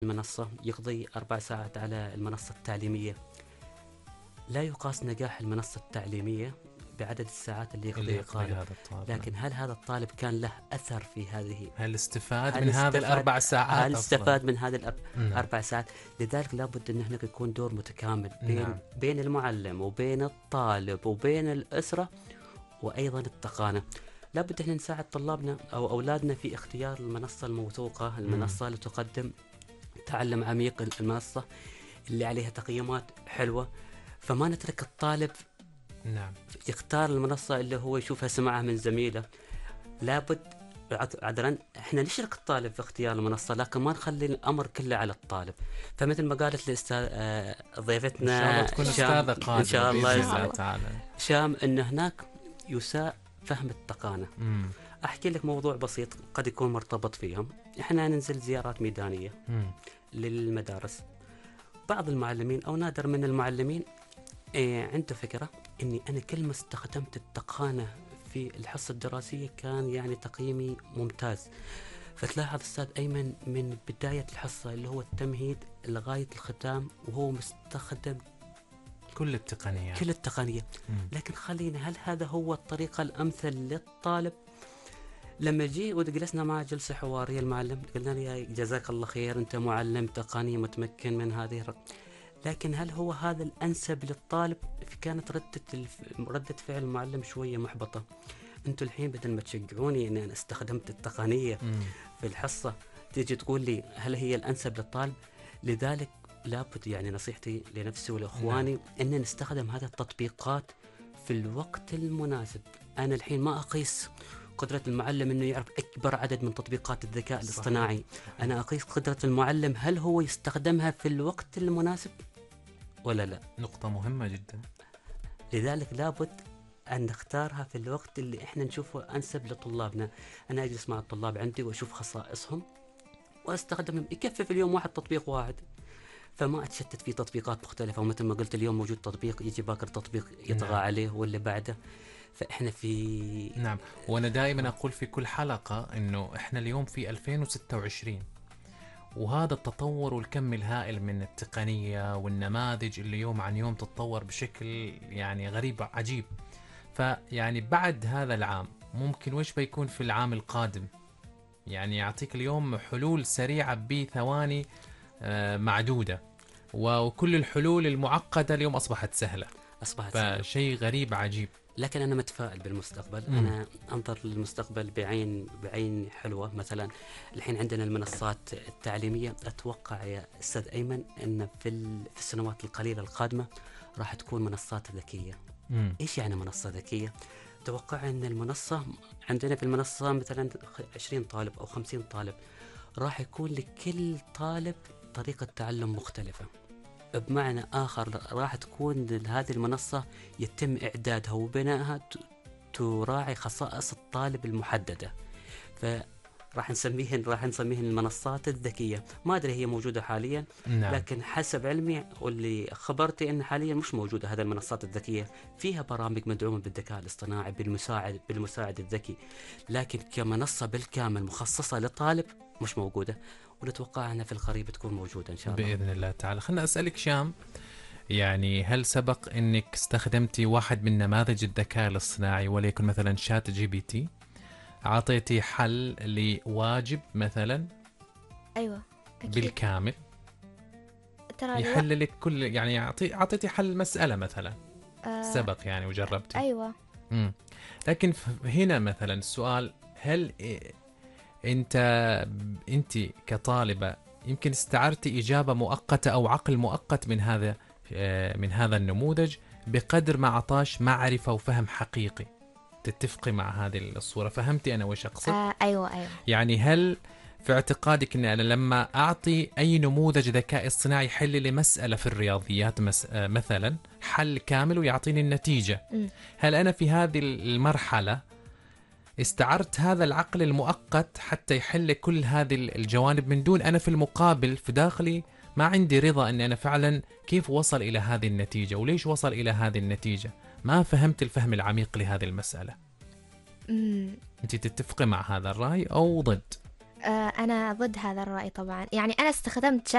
المنصة يقضي 4 ساعات على المنصة التعليمية. لا يقاس نجاح المنصة التعليمية بعدد الساعات اللي اللي يقضيها يقضي الطالب، هذا الطالب. لكن هل هذا الطالب كان له أثر في هذه؟ هل استفاد هل من هذا استفاد الأربع ساعات هل أصلا؟ استفاد من هذه نعم. 4 ساعات؟ لذلك لابد أن هناك يكون دور متكامل نعم. بين المعلم وبين الطالب وبين الأسرة وأيضا التقانة. لابد احنا نساعد طلابنا أو أولادنا في اختيار المنصة الموثوقة، المنصة اللي تقدم تعلم عميق، المنصة اللي عليها تقييمات حلوة. فما نترك الطالب نعم. يختار المنصة اللي هو يشوفها سمعها من زميله. لابد عذرا احنا نشرك الطالب في اختيار المنصة، لكن ما نخلي الامر كله على الطالب. فمثل ما قالت الاستاذ ضيفتنا إن شاء الله تكون شام، أستاذة قادمة ان شاء الله بإذن الله تعالى. شام، ان هناك يساء فهم التقانة. احكي لك موضوع بسيط قد يكون مرتبط فيهم. احنا ننزل زيارات ميدانية للمدارس. بعض المعلمين او نادر من المعلمين عنده فكرة اني انا كل ما استخدمت التقانة في الحصة الدراسية كان يعني تقييمي ممتاز. فتلاحظ أستاذ أيمن من بداية الحصة اللي هو التمهيد لغاية الختام وهو مستخدم كل التقنية. لكن خلينا، هل هذا هو الطريقة الأمثل للطالب؟ لما جي وجلسنا معه جلسة حوارية المعلم قلنا له جزاك الله خير، أنت معلم تقني متمكن من هذه لكن هل هو هذا الأنسب للطالب؟ كانت ردة فعل المعلم شوية محبطة. أنتوا الحين بدل ما تشجعوني أن أنا استخدمت التقنية في الحصة تيجي تقول لي هل هي الأنسب للطالب؟ لذلك لابد، يعني نصيحتي لنفسي ولإخواني أن نستخدم هذه التطبيقات في الوقت المناسب. أنا الحين ما أقيس قدرة المعلم أنه يعرف أكبر عدد من تطبيقات الذكاء الاصطناعي. أنا أقيس قدرة المعلم هل هو يستخدمها في الوقت المناسب ولا لا. نقطة مهمة جدا. لذلك لابد أن نختارها في الوقت اللي إحنا نشوفه أنسب لطلابنا. أنا أجلس مع الطلاب عندي وأشوف خصائصهم وأستخدمهم. يكفي في اليوم تطبيق واحد، فما أتشتت في تطبيقات مختلفة. ومثل ما قلت اليوم موجود تطبيق يجي باكر تطبيق يطغى عليه واللي بعده. فإحنا في نعم. وأنا دائما أقول في كل حلقة إنه إحنا اليوم في 2026، وهذا التطور والكم الهائل من التقنية والنماذج اللي يوم عن يوم تتطور بشكل يعني غريب عجيب. فيعني بعد هذا العام ممكن وش بيكون في العام القادم؟ يعني يعطيك اليوم حلول سريعة بثواني معدودة، وكل الحلول المعقدة اليوم أصبحت سهلة. فشيء غريب عجيب. لكن أنا متفائل بالمستقبل. أنا أنظر للمستقبل بعين حلوة. مثلا الحين عندنا المنصات التعليمية. أتوقع يا أستاذ أيمن أن في السنوات القليلة القادمة راح تكون منصات ذكية. إيش يعني منصة ذكية؟ أتوقع أن المنصة عندنا في المنصة مثلا 20 طالب أو 50 طالب، راح يكون لكل طالب طريقة تعلم مختلفة. بمعنى آخر راح تكون هذه المنصة يتم إعدادها وبنائها تراعي خصائص الطالب المحددة. فراح نسميهن المنصات الذكية. ما أدري هي موجودة حاليا. نعم. لكن حسب علمي واللي خبرتي أن حاليا مش موجودة هذه المنصات الذكية. فيها برامج مدعومة بالذكاء الاصطناعي بالمساعد الذكي، لكن كمنصة بالكامل مخصصة لطالب مش موجودة. ونتوقع أنها في القريب تكون موجودة إن شاء الله بإذن الله تعالى. خلنا أسألك شام، يعني هل سبق أنك استخدمتي واحد من نماذج الذكاء الاصطناعي وليكن مثلا شات جي بي تي، عطيتي حل لواجب مثلا؟ أيوة أكيد. بالكامل ترى يحل لك كل، يعني عطيتي حل مسألة مثلا سبق يعني وجربتي؟ أيوة. لكن هنا مثلا السؤال، هل انت كطالبة يمكن استعرتي إجابة مؤقتة أو عقل مؤقت من هذا النموذج بقدر ما عطاش معرفة وفهم حقيقي؟ تتفقي مع هذه الصورة؟ فهمتي أنا وش أقصد؟ أيوة. يعني هل في اعتقادك أن أنا لما أعطي أي نموذج ذكاء اصطناعي يحل لي مسألة في الرياضيات مثلا حل كامل ويعطيني النتيجة، هل أنا في هذه المرحلة استعرت هذا العقل المؤقت حتى يحل كل هذه الجوانب من دون أنا في المقابل في داخلي ما عندي رضا أن أنا فعلا كيف وصل إلى هذه النتيجة وليش وصل إلى هذه النتيجة؟ ما فهمت الفهم العميق لهذه المسألة. أنت تتفقي مع هذا الرأي أو ضد؟ أنا ضد هذا الرأي طبعا. يعني أنا استخدمت